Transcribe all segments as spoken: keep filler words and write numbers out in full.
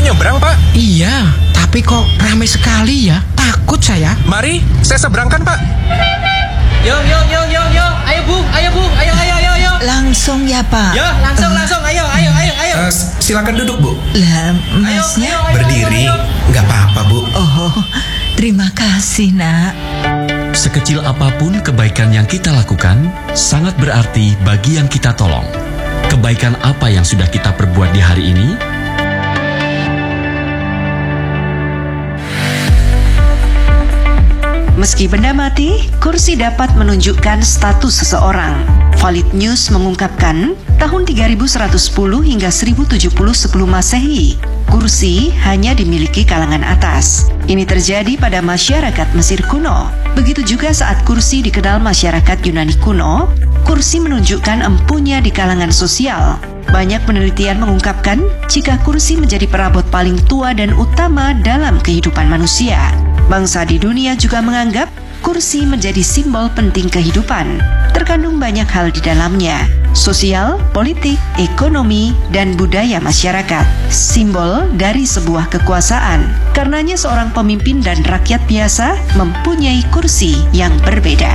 nyebrang, Pak? Iya, tapi kok ramai sekali ya? Takut saya. Mari, saya seberangkan, Pak. Yo, yo, yo, yo, yo. Ayo, Bu. Ayo, Bu. Ayo, ayo, ayo, ayo. Langsung ya, Pak. Yo, langsung, uh, langsung. Ayo, ayo, ayo, ayo. Uh, silakan duduk, Bu. Lah, Masnya? Ayo, ayo, ayo, Berdiri. ayo, ayo. Nggak apa-apa, Bu. Oh, terima kasih, Nak. Sekecil apapun kebaikan yang kita lakukan, sangat berarti bagi yang kita tolong. Kebaikan apa yang sudah kita perbuat di hari ini? Meski benda mati, kursi dapat menunjukkan status seseorang. Valid News mengungkapkan, tahun tiga ribu seratus sepuluh hingga seribu tujuh puluh sebelum Masehi, kursi hanya dimiliki kalangan atas. Ini terjadi pada masyarakat Mesir kuno. Begitu juga saat kursi dikenal masyarakat Yunani kuno, kursi menunjukkan empunya di kalangan sosial. Banyak penelitian mengungkapkan jika kursi menjadi perabot paling tua dan utama dalam kehidupan manusia. Bangsa di dunia juga menganggap kursi menjadi simbol penting kehidupan. Terkandung banyak hal di dalamnya, sosial, politik, ekonomi, dan budaya masyarakat. Simbol dari sebuah kekuasaan. Karenanya seorang pemimpin dan rakyat biasa mempunyai kursi yang berbeda.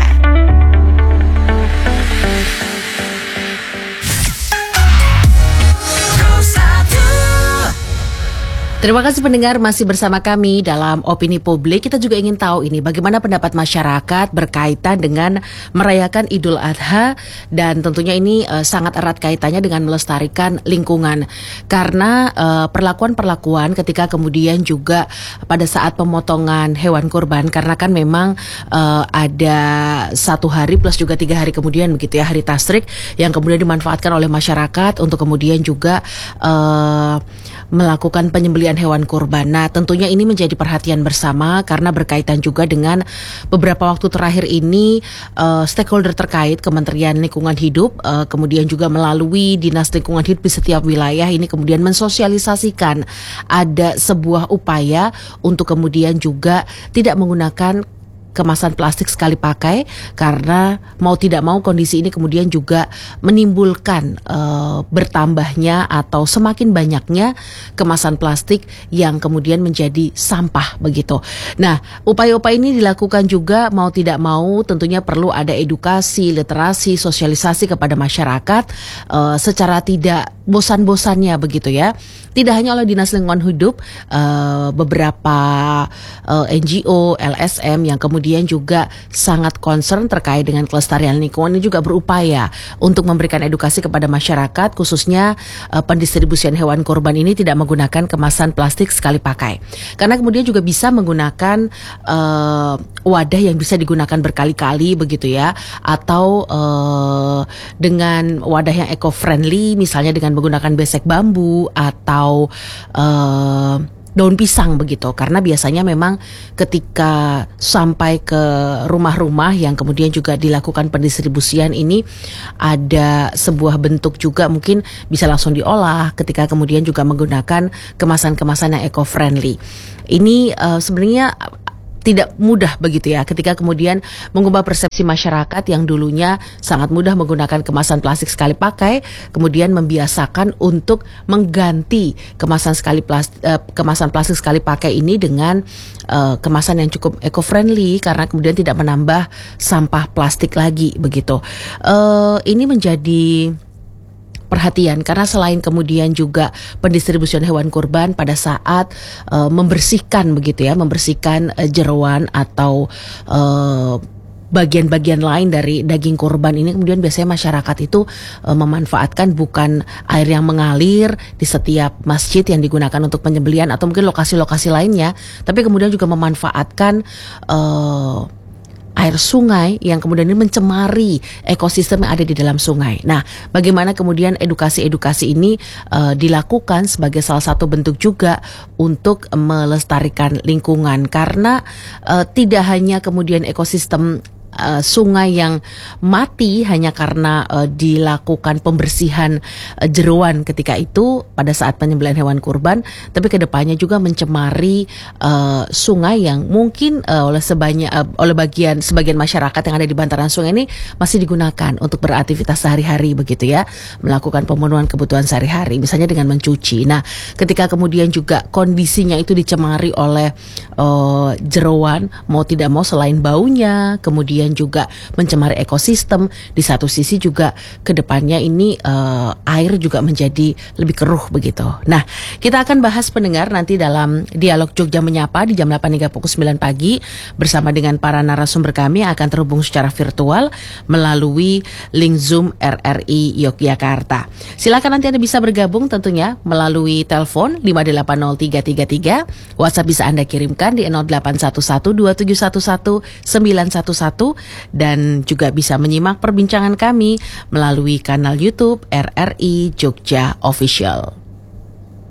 Terima kasih pendengar masih bersama kami dalam Opini Publik. Kita juga ingin tahu ini bagaimana pendapat masyarakat berkaitan dengan merayakan Idul Adha, dan tentunya ini uh, sangat erat kaitannya dengan melestarikan lingkungan. Karena uh, perlakuan-perlakuan ketika kemudian juga pada saat pemotongan hewan kurban, karena kan memang uh, ada satu hari plus juga tiga hari kemudian begitu ya, hari tasrik yang kemudian dimanfaatkan oleh masyarakat untuk kemudian juga uh, melakukan penyembelihan hewan kurban. Nah, tentunya ini menjadi perhatian bersama karena berkaitan juga dengan beberapa waktu terakhir ini uh, stakeholder terkait Kementerian Lingkungan Hidup, uh, kemudian juga melalui Dinas Lingkungan Hidup di setiap wilayah ini kemudian mensosialisasikan ada sebuah upaya untuk kemudian juga tidak menggunakan kemasan plastik sekali pakai, karena mau tidak mau kondisi ini kemudian juga menimbulkan uh, bertambahnya atau semakin banyaknya kemasan plastik yang kemudian menjadi sampah begitu. Nah, upaya-upaya ini dilakukan juga mau tidak mau tentunya perlu ada edukasi, literasi, sosialisasi kepada masyarakat uh, secara tidak bosan-bosannya begitu ya. Tidak hanya oleh Dinas Lingkungan Hidup, uh, beberapa uh, N G O, L S M yang kemudian juga sangat concern terkait dengan kelestarian lingkungan ini juga berupaya untuk memberikan edukasi kepada masyarakat, khususnya uh, pendistribusian hewan kurban ini tidak menggunakan kemasan plastik sekali pakai. Karena kemudian juga bisa menggunakan uh, wadah yang bisa digunakan berkali-kali begitu ya, atau uh, dengan wadah yang eco-friendly, misalnya dengan menggunakan besek bambu atau atau uh, daun pisang begitu, karena biasanya memang ketika sampai ke rumah-rumah yang kemudian juga dilakukan pendistribusian ini ada sebuah bentuk juga mungkin bisa langsung diolah ketika kemudian juga menggunakan kemasan-kemasan yang eco-friendly. Ini uh, sebenarnya tidak mudah begitu ya ketika kemudian mengubah persepsi masyarakat yang dulunya sangat mudah menggunakan kemasan plastik sekali pakai, kemudian membiasakan untuk mengganti kemasan sekali plastik, uh, kemasan plastik sekali pakai ini dengan uh, kemasan yang cukup eco-friendly karena kemudian tidak menambah sampah plastik lagi begitu. Uh, ini menjadi perhatian karena selain kemudian juga pendistribusian hewan kurban pada saat uh, membersihkan begitu ya, membersihkan uh, jeroan atau uh, bagian-bagian lain dari daging kurban ini, kemudian biasanya masyarakat itu uh, memanfaatkan bukan air yang mengalir di setiap masjid yang digunakan untuk penyembelihan atau mungkin lokasi-lokasi lainnya, tapi kemudian juga memanfaatkan uh, air sungai yang kemudian ini mencemari ekosistem yang ada di dalam sungai. Nah, bagaimana kemudian edukasi-edukasi ini uh, dilakukan sebagai salah satu bentuk juga untuk melestarikan lingkungan, karena uh, tidak hanya kemudian ekosistem uh, sungai yang mati hanya karena uh, dilakukan pembersihan uh, jeroan ketika itu pada saat penyembelihan hewan kurban, tapi kedepannya juga mencemari uh, sungai yang mungkin uh, oleh sebanyak uh, oleh bagian sebagian masyarakat yang ada di bantaran sungai ini masih digunakan untuk beraktivitas sehari-hari begitu ya, melakukan pemenuhan kebutuhan sehari-hari, misalnya dengan mencuci. Nah, ketika kemudian juga kondisinya itu dicemari oleh uh, jeroan, mau tidak mau selain baunya, kemudian juga mencemari ekosistem, di satu sisi juga kedepannya ini uh, air juga menjadi lebih keruh begitu. Nah, kita akan bahas pendengar nanti dalam Dialog Jogja Menyapa di jam delapan hingga pukul sembilan pagi bersama dengan para narasumber kami yang akan terhubung secara virtual melalui link Zoom R R I Yogyakarta. Silakan nanti Anda bisa bergabung tentunya melalui telepon lima delapan nol tiga tiga tiga, WhatsApp bisa Anda kirimkan di nol delapan satu satu dua tujuh satu satu sembilan satu satu, dan juga bisa menyimak perbincangan kami melalui kanal YouTube R R I Jogja Official.